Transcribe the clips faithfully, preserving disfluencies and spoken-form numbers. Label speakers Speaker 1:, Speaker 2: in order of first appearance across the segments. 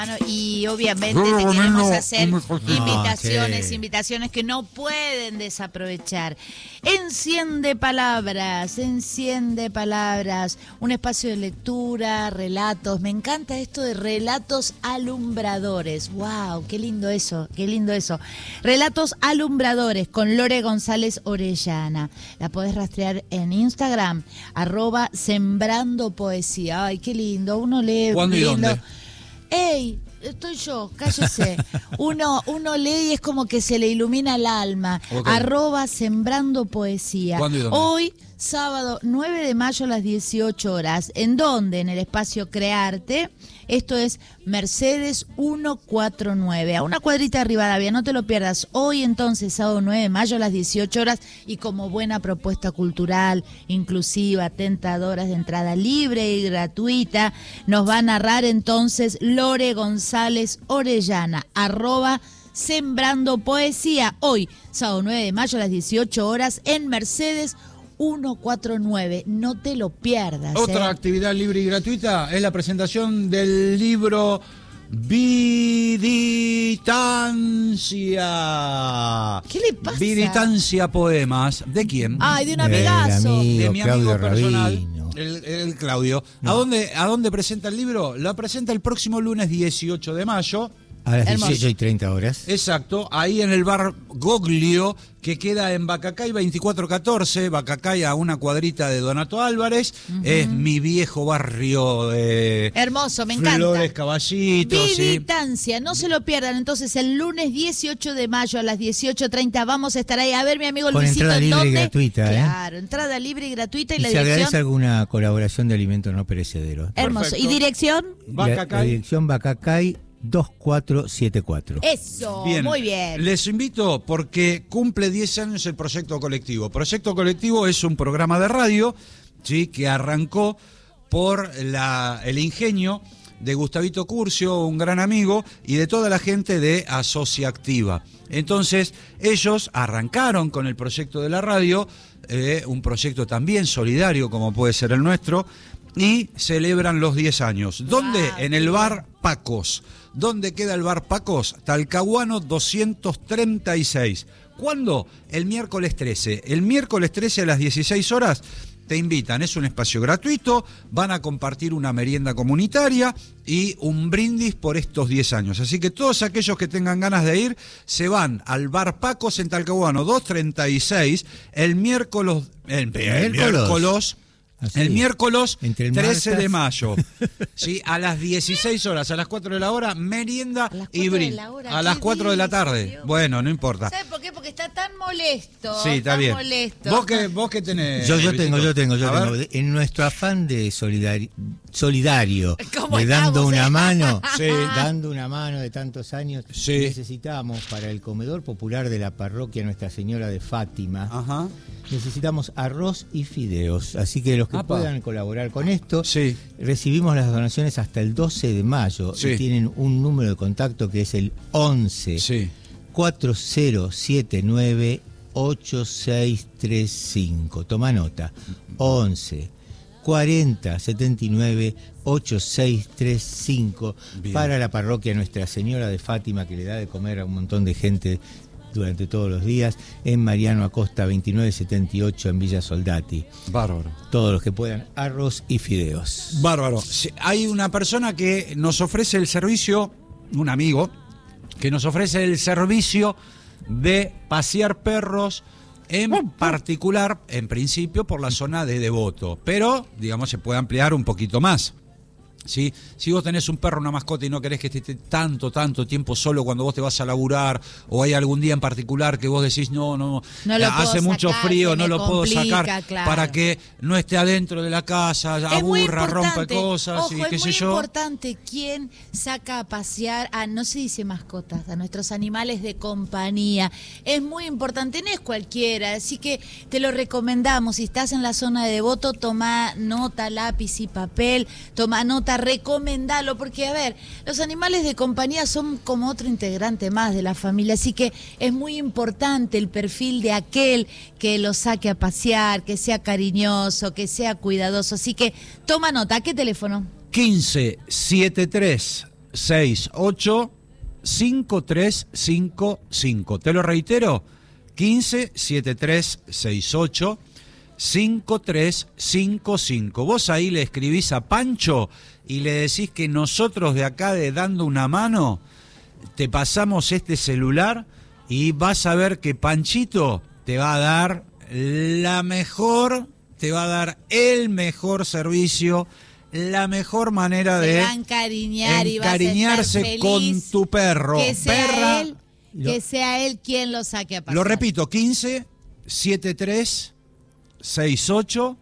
Speaker 1: Y obviamente te queremos hacer invitaciones, sí. invitaciones que no pueden desaprovechar. Enciende Palabras, Enciende Palabras, un espacio de lectura, relatos. Me encanta esto de relatos alumbradores. ¡Wow! ¡Qué lindo eso! ¡Qué lindo eso! Relatos alumbradores con Lore González Orellana. La podés rastrear en Instagram, arroba Sembrando Poesía. ¡Ay, qué lindo! Uno lee...
Speaker 2: ¿Cuándo y dónde?
Speaker 1: ¡Ey! Estoy yo, cállese. Uno, uno lee y es como que se le ilumina el alma. Okay. Arroba Sembrando Poesía.
Speaker 2: ¿Cuándo y dónde?
Speaker 1: Hoy, sábado nueve de mayo a las dieciocho horas. ¿En dónde? En el espacio Crearte. Esto es Mercedes ciento cuarenta y nueve, a una cuadrita de Rivadavia, no te lo pierdas. Hoy entonces, sábado nueve de mayo a las dieciocho horas, y como buena propuesta cultural, inclusiva, tentadora, de entrada libre y gratuita, nos va a narrar entonces Lore González Orellana, arroba Sembrando Poesía. Hoy, sábado nueve de mayo a las dieciocho horas, en Mercedes ciento cuarenta y nueve, no te lo pierdas.
Speaker 2: Otra
Speaker 1: ¿eh?
Speaker 2: actividad libre y gratuita es la presentación del libro Viditancia.
Speaker 1: ¿Qué le pasa?
Speaker 2: Viditancia Poemas. ¿De quién?
Speaker 1: Ay, de un amigazo.
Speaker 2: De mi amigo
Speaker 3: Claudio
Speaker 2: personal,
Speaker 3: Rabino.
Speaker 2: el, el Claudio.
Speaker 3: No.
Speaker 2: ¿A dónde, ¿A dónde presenta el libro? Lo presenta el próximo lunes dieciocho de mayo.
Speaker 3: A las
Speaker 1: Hermoso.
Speaker 3: dieciocho y treinta horas.
Speaker 2: Exacto, ahí en el bar Goglio, que queda en Bacacay veinticuatro catorce, Bacacay a una cuadrita de Donato Álvarez, uh-huh. Es mi viejo barrio de...
Speaker 1: Hermoso, me
Speaker 2: Flores,
Speaker 1: encanta.
Speaker 2: Flores, Caballitos.
Speaker 1: Viditancia, ¿sí? No se lo pierdan. Entonces, el lunes dieciocho de mayo a las dieciocho treinta vamos a estar ahí. A ver, mi amigo
Speaker 3: Con
Speaker 1: Luisito,
Speaker 3: entrada libre
Speaker 1: ¿dónde?
Speaker 3: y gratuita, ¿eh?
Speaker 1: Claro, entrada libre y gratuita. ¿Y,
Speaker 3: y
Speaker 1: la
Speaker 3: se
Speaker 1: dirección?
Speaker 3: agradece alguna colaboración de alimentos no perecederos.
Speaker 1: Hermoso.
Speaker 2: Perfecto.
Speaker 1: ¿Y dirección?
Speaker 2: Bacacay.
Speaker 3: La, la dirección Bacacay dos cuatro siete cuatro.
Speaker 1: Eso,
Speaker 2: Bien.
Speaker 1: muy bien.
Speaker 2: Les invito porque cumple diez años el Proyecto Colectivo. Proyecto Colectivo es un programa de radio, ¿sí?, que arrancó por la, el ingenio de Gustavito Curcio, un gran amigo, y de toda la gente de Asociactiva. Entonces, ellos arrancaron con el proyecto de la radio, eh, un proyecto también solidario como puede ser el nuestro, y celebran los diez años. ¿Dónde?
Speaker 1: Wow.
Speaker 2: En el bar Pacos. ¿Dónde queda el bar Pacos? Talcahuano doscientos treinta y seis. ¿Cuándo? El miércoles trece. El miércoles trece a las dieciséis horas te invitan. Es un espacio gratuito, van a compartir una merienda comunitaria y un brindis por estos diez años. Así que todos aquellos que tengan ganas de ir se van al bar Pacos en Talcahuano doscientos treinta y seis el miércoles... El, el miércoles...
Speaker 3: Así,
Speaker 2: el miércoles
Speaker 3: entre el
Speaker 2: trece
Speaker 3: martes.
Speaker 2: de mayo, ¿sí? A las dieciséis horas, a las cuatro de la hora, merienda y brindis. A las cuatro de la tarde.
Speaker 1: Dios.
Speaker 2: Bueno, no importa.
Speaker 1: ¿Sabes por qué? Porque está tan molesto.
Speaker 2: Sí, está
Speaker 1: tan
Speaker 2: bien.
Speaker 1: molesto.
Speaker 2: ¿Vos qué, vos qué tenés?
Speaker 3: Yo, yo
Speaker 2: Luisito?
Speaker 3: tengo, yo tengo, yo
Speaker 2: A
Speaker 3: tengo.
Speaker 2: ver.
Speaker 3: En nuestro afán de solidari- solidario,
Speaker 1: ¿Cómo
Speaker 3: de dando
Speaker 1: estamos,
Speaker 3: una
Speaker 1: eh?
Speaker 3: mano,
Speaker 2: Sí.
Speaker 3: dando una mano de tantos años,
Speaker 2: Sí.
Speaker 3: necesitamos para el comedor popular de la parroquia Nuestra Señora de Fátima,
Speaker 2: Ajá.
Speaker 3: necesitamos arroz y fideos. Así que los que
Speaker 2: Apa.
Speaker 3: puedan colaborar con esto,
Speaker 2: Sí.
Speaker 3: recibimos las donaciones hasta el doce de mayo.
Speaker 2: Sí.
Speaker 3: Y tienen un número de contacto que es el once
Speaker 2: Sí.
Speaker 3: cuatro cero siete nueve ocho seis tres cinco. Toma nota. once cuarenta setenta y nueve ochenta y seis treinta y cinco.
Speaker 2: Bien.
Speaker 3: Para la parroquia Nuestra Señora de Fátima, que le da de comer a un montón de gente durante todos los días, en Mariano Acosta veintinueve setenta y ocho en Villa Soldati.
Speaker 2: Bárbaro.
Speaker 3: Todos los que puedan, arroz y fideos.
Speaker 2: Bárbaro. Sí, hay una persona que nos ofrece el servicio, un amigo, que nos ofrece el servicio de pasear perros, en particular, en principio, por la zona de Devoto. Pero, digamos, se puede ampliar un poquito más. ¿Sí? Si vos tenés un perro, una mascota y no querés que esté tanto, tanto tiempo solo cuando vos te vas a laburar, o hay algún día en particular que vos decís, no, no,
Speaker 1: No lo
Speaker 2: hace
Speaker 1: puedo
Speaker 2: mucho
Speaker 1: sacar,
Speaker 2: frío,
Speaker 1: se
Speaker 2: no
Speaker 1: me
Speaker 2: lo puedo
Speaker 1: complica,
Speaker 2: sacar,
Speaker 1: claro.
Speaker 2: para que no esté adentro de la casa,
Speaker 1: Es muy
Speaker 2: aburra, rompa
Speaker 1: importante.
Speaker 2: cosas,
Speaker 1: Ojo,
Speaker 2: y
Speaker 1: es
Speaker 2: qué
Speaker 1: muy
Speaker 2: sé yo.
Speaker 1: importante quién saca a pasear a, no se dice mascotas, a nuestros animales de compañía. Es muy importante, no es cualquiera, así que te lo recomendamos. Si estás en la zona de Devoto, toma nota, lápiz y papel, toma nota, recomendalo, porque a ver, los animales de compañía son como otro integrante más de la familia, así que es muy importante el perfil de aquel que lo saque a pasear, que sea cariñoso, que sea cuidadoso, así que toma nota. ¿A qué teléfono?
Speaker 2: quince setenta y tres seis ocho cinco tres cinco cinco. Te lo reitero, quince setenta y tres sesenta y ocho cincuenta y tres cincuenta y cinco. Vos ahí le escribís a Pancho y le decís que nosotros de acá de Dando una Mano te pasamos este celular y vas a ver que Panchito te va a dar la mejor, te va a dar el mejor servicio, la mejor manera
Speaker 1: Se
Speaker 2: de
Speaker 1: va a encariñar y
Speaker 2: encariñarse
Speaker 1: vas a estar
Speaker 2: con
Speaker 1: feliz,
Speaker 2: tu perro.
Speaker 1: que sea
Speaker 2: Perra.
Speaker 1: él, que sea él quien lo saque a pasear.
Speaker 2: Lo repito, quince setenta y tres sesenta y ocho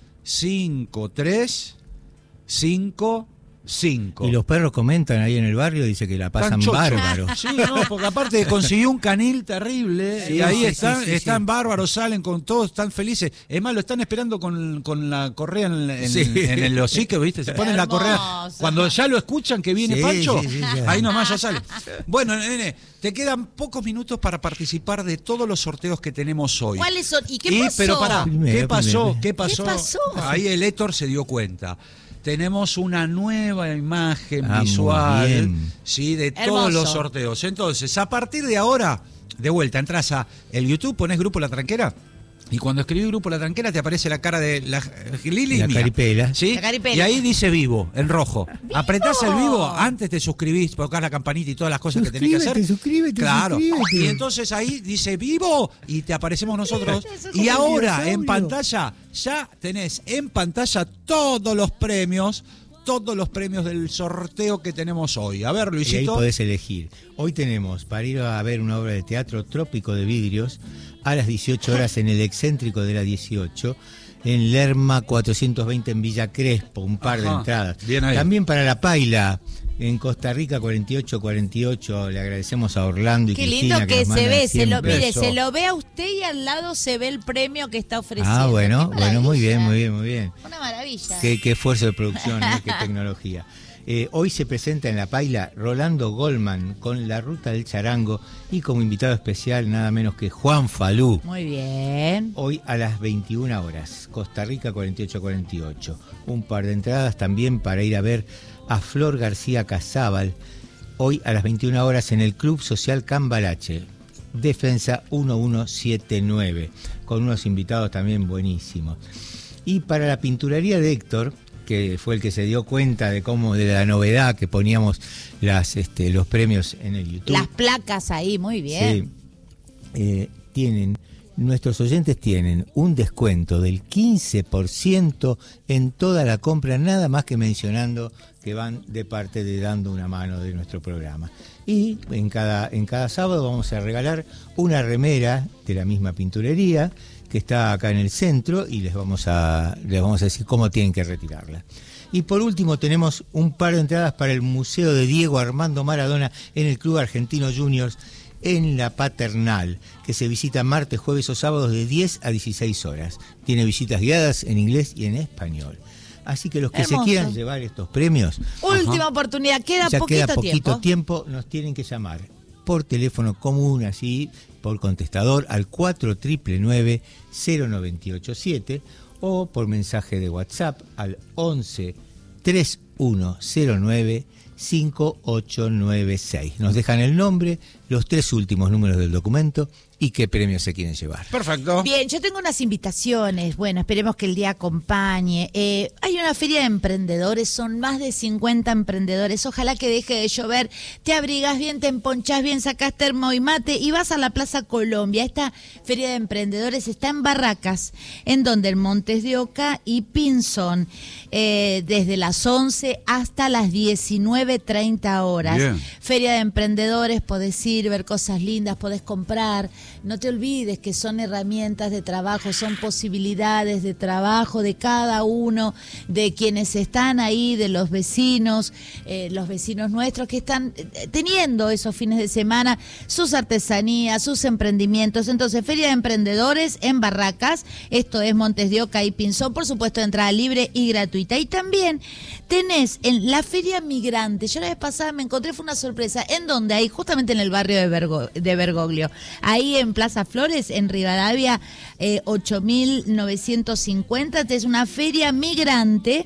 Speaker 2: cincuenta y tres cincuenta y cinco.
Speaker 3: Y los perros comentan ahí en el barrio, dice que la pasan
Speaker 2: Tan chocho.
Speaker 3: bárbaro.
Speaker 2: Sí, no, porque aparte consiguió un canil terrible
Speaker 3: Sí,
Speaker 2: y ahí
Speaker 3: sí,
Speaker 2: están,
Speaker 3: sí, sí,
Speaker 2: están
Speaker 3: sí.
Speaker 2: bárbaros, salen con todos, están felices. Es más, lo están esperando con, con la correa en, en-
Speaker 3: Sí.
Speaker 2: en el hocico, ¿viste? Se ponen la correa.
Speaker 1: Hermoso.
Speaker 2: Cuando ya lo escuchan que viene
Speaker 3: Sí,
Speaker 2: Pancho,
Speaker 3: sí, sí, ya.
Speaker 2: ahí nomás ya sale. Bueno, nene, te quedan pocos minutos para participar de todos los sorteos que tenemos hoy.
Speaker 1: ¿Cuáles son? ¿Y qué
Speaker 2: Y,
Speaker 1: pasó?
Speaker 2: pero pará,
Speaker 3: Primero,
Speaker 2: ¿qué pasó?
Speaker 3: primero.
Speaker 2: ¿Qué pasó?
Speaker 1: ¿Qué pasó?
Speaker 2: Ahí el Héctor se dio cuenta. Tenemos una nueva imagen
Speaker 3: Ah, muy
Speaker 2: visual,
Speaker 3: bien.
Speaker 2: sí, de
Speaker 1: Hermoso.
Speaker 2: todos los sorteos. Entonces, a partir de ahora, de vuelta, entras a el YouTube, pones Grupo La Tranquera. Y cuando escribís Grupo La Tranquera te aparece la cara de la Lili
Speaker 3: La
Speaker 2: mía,
Speaker 3: caripela.
Speaker 2: ¿sí?
Speaker 1: La caripela.
Speaker 2: Y ahí dice vivo, en rojo. Apretás el vivo, antes te suscribís, tocás la campanita y todas las cosas que tenés que hacer.
Speaker 3: Suscríbete, suscríbete,
Speaker 2: Claro.
Speaker 3: suscríbete.
Speaker 2: Y entonces ahí dice vivo y te aparecemos nosotros.
Speaker 1: Eso es
Speaker 2: Y
Speaker 1: un
Speaker 2: ahora
Speaker 3: dinosaurio.
Speaker 2: en pantalla ya tenés en pantalla todos los premios, todos los premios del sorteo que tenemos hoy. A ver,
Speaker 3: Y ahí
Speaker 2: Luisito.
Speaker 3: podés elegir. Hoy tenemos para ir a ver una obra de teatro, Trópico de Vidrios, a las dieciocho horas en el excéntrico de la dieciocho, en Lerma cuatrocientos veinte en Villa Crespo, un par de
Speaker 2: Ajá,
Speaker 3: entradas.
Speaker 2: bien ahí.
Speaker 3: También para La Paila, en Costa Rica cuarenta y ocho cuarenta y ocho, le agradecemos a Orlando y
Speaker 1: Qué
Speaker 3: Cristina.
Speaker 1: lindo que,
Speaker 3: nos
Speaker 1: se
Speaker 3: mandan
Speaker 1: ve, se lo,
Speaker 3: cien
Speaker 1: mire,
Speaker 3: pesos.
Speaker 1: se lo ve a usted y al lado se ve el premio que está ofreciendo.
Speaker 3: Ah, bueno,
Speaker 1: Qué
Speaker 3: bueno, muy bien,
Speaker 1: maravilla.
Speaker 3: muy bien, muy bien.
Speaker 1: Una maravilla.
Speaker 3: Qué, qué esfuerzo de producción, ¿eh? Qué tecnología. Eh, hoy se presenta en La Paila Rolando Goldman con La Ruta del Charango y como invitado especial nada menos que Juan Falú.
Speaker 1: Muy bien.
Speaker 3: Hoy a las veintiuna horas, Costa Rica cuarenta y ocho cuarenta y ocho. Un par de entradas también para ir a ver a Flor García Casábal. Hoy a las veintiuna horas en el Club Social Cambalache, Defensa mil ciento setenta y nueve, con unos invitados también buenísimos. Y para la pinturería de Héctor, que fue el que se dio cuenta de cómo, de la novedad que poníamos las, este, los premios en el YouTube.
Speaker 1: Las placas ahí, muy bien.
Speaker 3: Sí. Eh, tienen, nuestros oyentes tienen un descuento del quince por ciento en toda la compra, nada más que mencionando que van de parte de Dando una Mano de nuestro programa. Y en cada, en cada sábado vamos a regalar una remera de la misma pinturería que está acá en el centro y les vamos a, les vamos a decir cómo tienen que retirarla. Y por último tenemos un par de entradas para el Museo de Diego Armando Maradona en el Club Argentino Juniors en La Paternal, que se visita martes, jueves o sábados de diez a dieciséis horas. Tiene visitas guiadas en inglés y en español. Así que los que
Speaker 1: Hermoso.
Speaker 3: se quieran llevar estos premios,
Speaker 1: Última
Speaker 2: Ajá.
Speaker 1: oportunidad, queda
Speaker 3: ya
Speaker 1: poquito
Speaker 3: queda poquito
Speaker 1: tiempo.
Speaker 3: tiempo, nos tienen que llamar por teléfono común, así, por contestador, al cuatro nueve nueve cero nueve ocho siete o por mensaje de WhatsApp al once treinta y uno cero nueve cinco ocho nueve seis. Nos dejan el nombre, los tres últimos números del documento y qué premio se quieren llevar.
Speaker 2: Perfecto.
Speaker 1: Bien, yo tengo unas invitaciones. Bueno, esperemos que el día acompañe. Eh, hay una feria de emprendedores, son más de cincuenta emprendedores. Ojalá que deje de llover. Te abrigas bien, te emponchás bien, sacás termo y mate y vas a la Plaza Colombia. Esta feria de emprendedores está en Barracas, en donde en Montes de Oca y Pinzón, eh, desde las once hasta las diecinueve treinta horas.
Speaker 2: Bien.
Speaker 1: Feria de emprendedores, podés ir, ver cosas lindas, podés comprar. No te olvides que son herramientas de trabajo, son posibilidades de trabajo de cada uno, de quienes están ahí, de los vecinos, eh, los vecinos nuestros que están eh, teniendo esos fines de semana, sus artesanías, sus emprendimientos. Entonces, Feria de Emprendedores en Barracas, esto es Montes de Oca y Pinzón, por supuesto, de entrada libre y gratuita. Y también tenés en la Feria Migrante, yo la vez pasada me encontré, fue una sorpresa, en donde hay, justamente en el barrio de, Bergo, de Bergoglio, ahí en Plaza Flores, en Rivadavia, eh, ocho mil novecientos cincuenta, es una feria migrante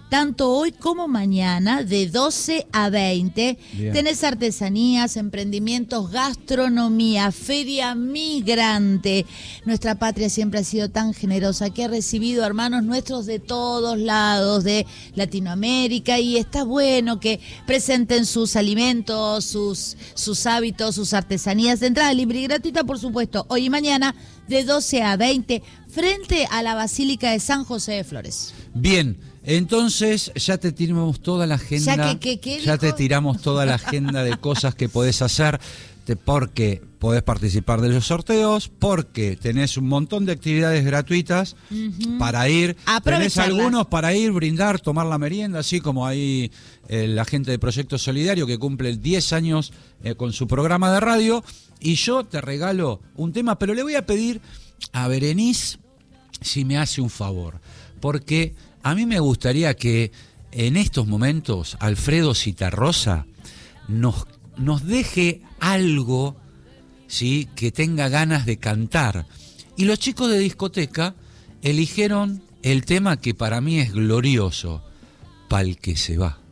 Speaker 1: tanto hoy como mañana, de doce a veinte.
Speaker 2: Bien.
Speaker 1: Tenés artesanías, emprendimientos, gastronomía, feria migrante. Nuestra patria siempre ha sido tan generosa que ha recibido hermanos nuestros de todos lados, de Latinoamérica, y está bueno que presenten sus alimentos, sus, sus hábitos, sus artesanías. De entrada libre y gratuita, por supuesto, hoy y mañana, de doce a veinte, frente a la Basílica de San José de Flores.
Speaker 2: Bien, entonces ya te tiramos toda la agenda.
Speaker 1: ¿Ya, que, que, que
Speaker 2: ya
Speaker 1: dijo?
Speaker 2: te tiramos toda la agenda de cosas que podés hacer, te, porque podés participar de los sorteos, porque tenés un montón de actividades gratuitas uh-huh. para ir. Tenés algunos para ir, brindar, tomar la merienda, así como hay eh, la gente de Proyecto Solidario que cumple diez años eh, con su programa de radio. Y yo te regalo un tema, pero le voy a pedir a Berenice si me hace un favor, porque a mí me gustaría que en estos momentos Alfredo Citarrosa nos, nos deje algo, ¿sí?, que tenga ganas de cantar. Y los chicos de discoteca eligieron el tema que para mí es glorioso, Pa'l que se va.